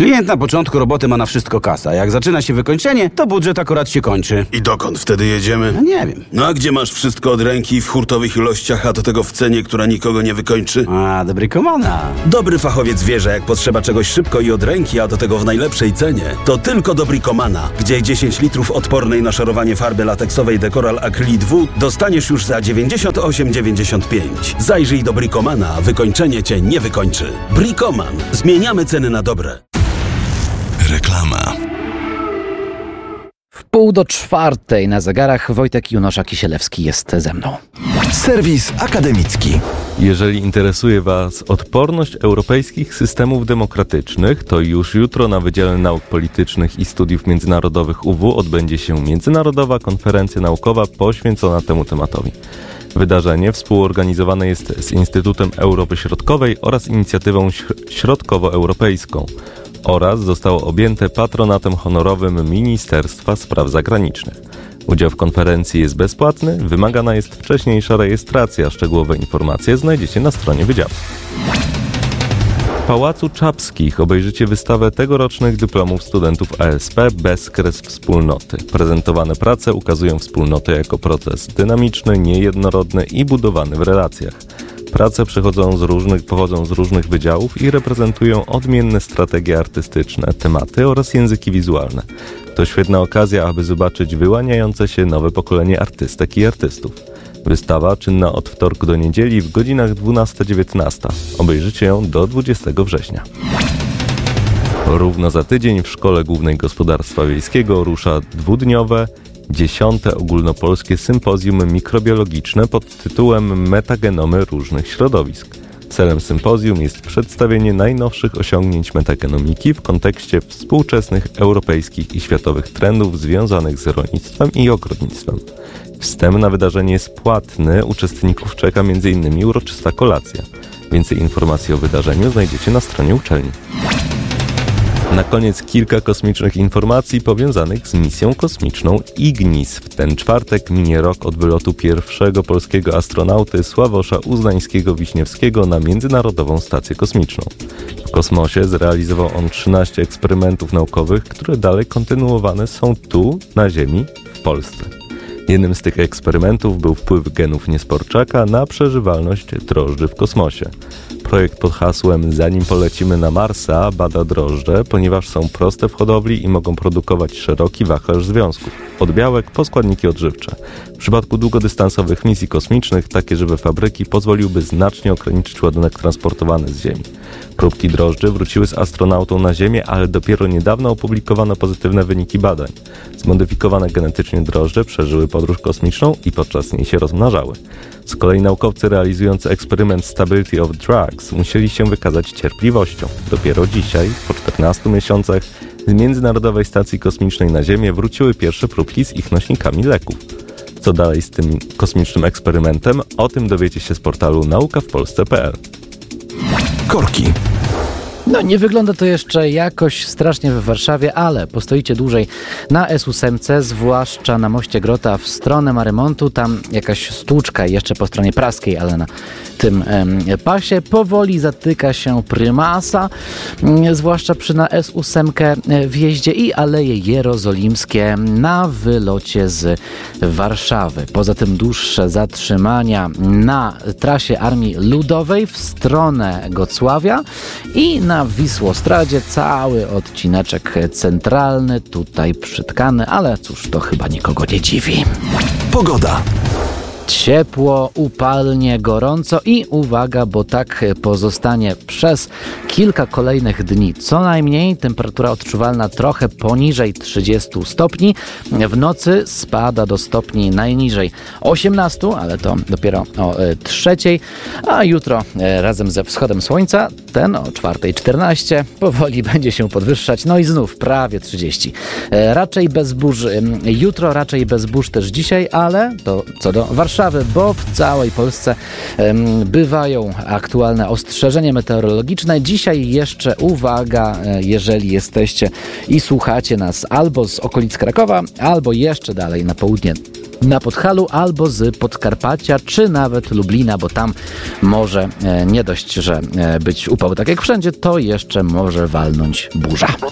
Klient na początku roboty ma na wszystko kasa. Jak zaczyna się wykończenie, to budżet akurat się kończy. I dokąd wtedy jedziemy? No nie wiem. No a gdzie masz wszystko od ręki w hurtowych ilościach, a do tego w cenie, która nikogo nie wykończy? A, do Bricomana. Dobry fachowiec wie, że jak potrzeba czegoś szybko i od ręki, a do tego w najlepszej cenie, to tylko do Bricomana, gdzie 10 litrów odpornej na szorowanie farby lateksowej Decoral Acrylic W dostaniesz już za 98,95. Zajrzyj do Bricomana, wykończenie cię nie wykończy. Bricoman. Zmieniamy ceny na dobre. Reklama. 3:30 na zegarach. Wojtek Junosza-Kisielewski jest ze mną. Serwis akademicki. Jeżeli interesuje Was odporność europejskich systemów demokratycznych, to już jutro na Wydziale Nauk Politycznych i Studiów Międzynarodowych UW odbędzie się Międzynarodowa Konferencja Naukowa poświęcona temu tematowi. Wydarzenie współorganizowane jest z Instytutem Europy Środkowej oraz Inicjatywą Środkowoeuropejską oraz zostało objęte patronatem honorowym Ministerstwa Spraw Zagranicznych. Udział w konferencji jest bezpłatny, wymagana jest wcześniejsza rejestracja. Szczegółowe informacje znajdziecie na stronie wydziału. W Pałacu Czapskich obejrzycie wystawę tegorocznych dyplomów studentów ASP Bezkres Wspólnoty. Prezentowane prace ukazują wspólnotę jako proces dynamiczny, niejednorodny i budowany w relacjach. Prace pochodzą z różnych wydziałów i reprezentują odmienne strategie artystyczne, tematy oraz języki wizualne. To świetna okazja, aby zobaczyć wyłaniające się nowe pokolenie artystek i artystów. Wystawa czynna od wtorku do niedzieli w godzinach 12-19. Obejrzycie ją do 20 września. Równo za tydzień w Szkole Głównej Gospodarstwa Wiejskiego rusza dwudniowe 10. ogólnopolskie sympozjum mikrobiologiczne pod tytułem Metagenomy różnych środowisk. Celem sympozjum jest przedstawienie najnowszych osiągnięć metagenomiki w kontekście współczesnych europejskich i światowych trendów związanych z rolnictwem i ogrodnictwem. Wstęp na wydarzenie jest płatny, uczestników czeka m.in. uroczysta kolacja. Więcej informacji o wydarzeniu znajdziecie na stronie uczelni. Na koniec kilka kosmicznych informacji powiązanych z misją kosmiczną IGNIS. W ten czwartek minie rok od wylotu pierwszego polskiego astronauty Sławosza Uznańskiego-Wiśniewskiego na Międzynarodową Stację Kosmiczną. W kosmosie zrealizował on 13 eksperymentów naukowych, które dalej kontynuowane są tu, na Ziemi, w Polsce. Jednym z tych eksperymentów był wpływ genów niesporczaka na przeżywalność drożdży w kosmosie. Projekt pod hasłem „Zanim polecimy na Marsa” bada drożdże, ponieważ są proste w hodowli i mogą produkować szeroki wachlarz związków, od białek po składniki odżywcze. W przypadku długodystansowych misji kosmicznych takie żywe fabryki pozwoliłyby znacznie ograniczyć ładunek transportowany z Ziemi. Próbki drożdży wróciły z astronautą na Ziemię, ale dopiero niedawno opublikowano pozytywne wyniki badań. Zmodyfikowane genetycznie drożdże przeżyły podróż kosmiczną i podczas niej się rozmnażały. Z kolei naukowcy realizujący eksperyment Stability of Drugs musieli się wykazać cierpliwością. Dopiero dzisiaj, po 14 miesiącach, z Międzynarodowej Stacji Kosmicznej na Ziemię wróciły pierwsze próbki z ich nośnikami leków. Co dalej z tym kosmicznym eksperymentem? O tym dowiecie się z portalu naukawpolsce.pl. Korki. No nie wygląda to jeszcze jakoś strasznie w Warszawie, ale postoicie dłużej na S8, zwłaszcza na moście Grota w stronę Marymontu. Tam jakaś stłuczka jeszcze po stronie praskiej, ale na tym pasie powoli zatyka się prymasa, zwłaszcza przy na S8 wjeździe i Aleje Jerozolimskie na wylocie z Warszawy. Poza tym dłuższe zatrzymania na trasie Armii Ludowej w stronę Gocławia i na Wisłostradzie cały odcineczek centralny tutaj przytkany, ale cóż, to chyba nikogo nie dziwi. Pogoda. Ciepło, upalnie, gorąco i uwaga, bo tak pozostanie przez kilka kolejnych dni. Co najmniej temperatura odczuwalna trochę poniżej 30 stopni. W nocy spada do stopni najniżej 18, ale to dopiero o 3, a jutro razem ze wschodem słońca ten o 4:14 powoli będzie się podwyższać, no i znów prawie 30. Raczej bez burz jutro, raczej bez burz też dzisiaj, ale to co do Warszawy, bo w całej Polsce bywają aktualne ostrzeżenia meteorologiczne. Dzisiaj jeszcze uwaga, jeżeli jesteście i słuchacie nas albo z okolic Krakowa, albo jeszcze dalej na południe na Podhalu albo z Podkarpacia, czy nawet Lublina, bo tam może nie dość, że być upał tak jak wszędzie, to jeszcze może walnąć burza.